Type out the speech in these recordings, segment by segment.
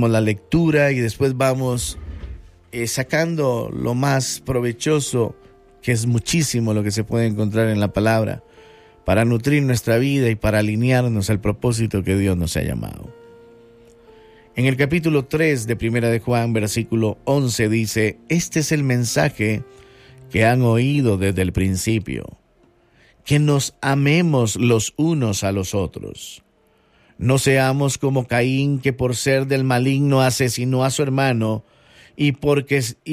hacemos la lectura y después vamos sacando lo más provechoso, que es muchísimo lo que se puede encontrar en la palabra, para nutrir nuestra vida y para alinearnos al propósito que Dios nos ha llamado. En el capítulo 3 de Primera de Juan, versículo 11 dice: este es el mensaje que han oído desde el principio, que nos amemos los unos a los otros. No seamos como Caín, que por ser del maligno asesinó a su hermano. ¿Y por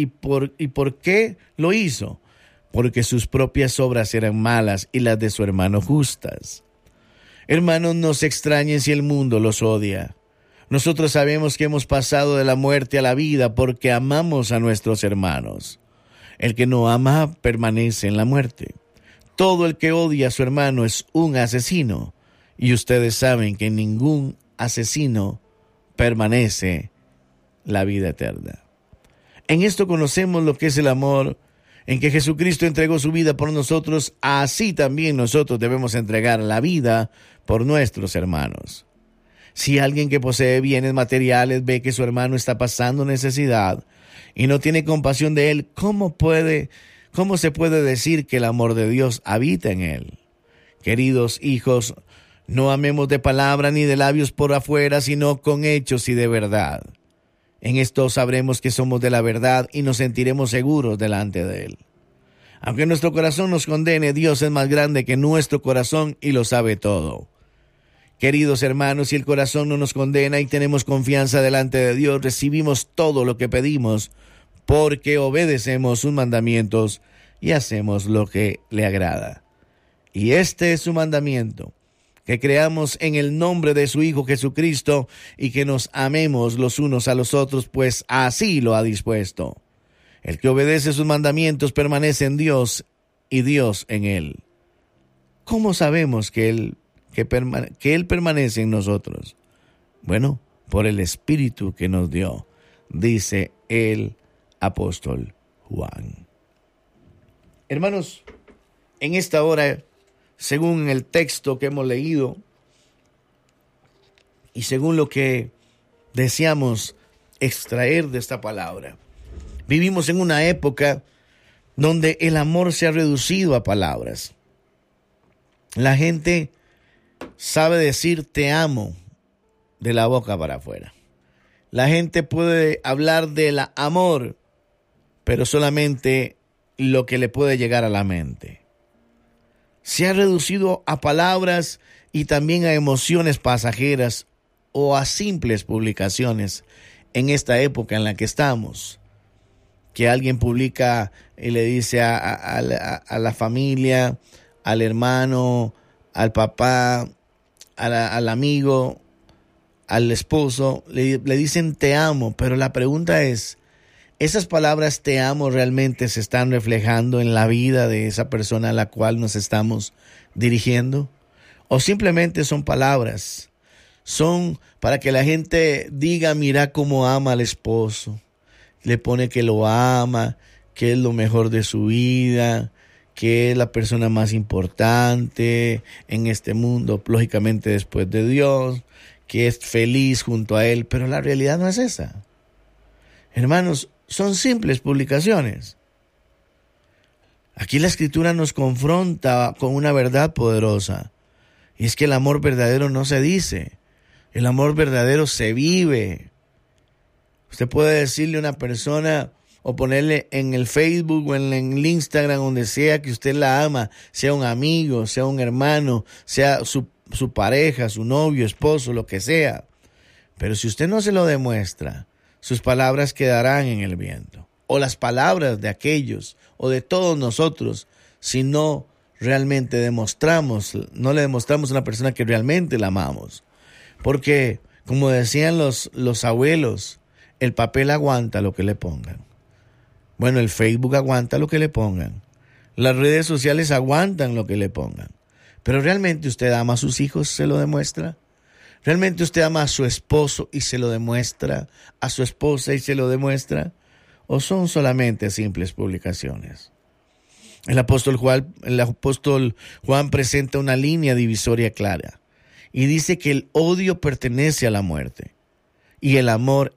qué lo hizo? Porque sus propias obras eran malas y las de su hermano justas. Hermanos, no se extrañen si el mundo los odia. Nosotros sabemos que hemos pasado de la muerte a la vida porque amamos a nuestros hermanos. El que no ama permanece en la muerte. Todo el que odia a su hermano es un asesino. Y ustedes saben que ningún asesino permanece la vida eterna. En esto conocemos lo que es el amor, en que Jesucristo entregó su vida por nosotros, así también nosotros debemos entregar la vida por nuestros hermanos. Si alguien que posee bienes materiales ve que su hermano está pasando necesidad y no tiene compasión de él, ¿cómo se puede decir que el amor de Dios habita en él? Queridos hijos, no amemos de palabra ni de labios por afuera, sino con hechos y de verdad. En esto sabremos que somos de la verdad y nos sentiremos seguros delante de Él. Aunque nuestro corazón nos condene, Dios es más grande que nuestro corazón y lo sabe todo. Queridos hermanos, si el corazón no nos condena y tenemos confianza delante de Dios, recibimos todo lo que pedimos porque obedecemos sus mandamientos y hacemos lo que le agrada. Y este es su mandamiento: que creamos en el nombre de su Hijo Jesucristo y que nos amemos los unos a los otros, pues así lo ha dispuesto. El que obedece sus mandamientos permanece en Dios y Dios en él. ¿Cómo sabemos que Él permanece en nosotros? Bueno, por el Espíritu que nos dio, dice el apóstol Juan. Hermanos, en esta hora, según el texto que hemos leído y según lo que deseamos extraer de esta palabra, vivimos en una época donde el amor se ha reducido a palabras. La gente sabe decir te amo de la boca para afuera. La gente puede hablar del amor, pero solamente lo que le puede llegar a la mente. Se ha reducido a palabras y también a emociones pasajeras o a simples publicaciones en esta época en la que estamos. Que alguien publica y le dice a la familia, al hermano, al papá, al amigo, al esposo, le dicen te amo, pero la pregunta es, ¿esas palabras te amo realmente se están reflejando en la vida de esa persona a la cual nos estamos dirigiendo? ¿O simplemente son palabras? Son para que la gente diga, mira cómo ama al esposo. Le pone que lo ama, que es lo mejor de su vida, que es la persona más importante en este mundo, lógicamente después de Dios, que es feliz junto a Él, pero la realidad no es esa. Hermanos, son simples publicaciones. Aquí la Escritura nos confronta con una verdad poderosa, y es que el amor verdadero no se dice, el amor verdadero se vive. Usted puede decirle a una persona o ponerle en el Facebook o en el Instagram, donde sea, que usted la ama, sea un amigo, sea un hermano, sea su pareja, su novio, esposo, lo que sea. Pero si usted no se lo demuestra, sus palabras quedarán en el viento. O las palabras de aquellos o de todos nosotros, si no realmente no le demostramos a una persona que realmente la amamos. Porque, como decían los abuelos, el papel aguanta lo que le pongan. Bueno, el Facebook aguanta lo que le pongan. Las redes sociales aguantan lo que le pongan. Pero ¿realmente usted ama a sus hijos? ¿Se lo demuestra? ¿Realmente usted ama a su esposo y se lo demuestra? ¿A su esposa y se lo demuestra? ¿O son solamente simples publicaciones? El apóstol Juan presenta una línea divisoria clara y dice que el odio pertenece a la muerte y el amor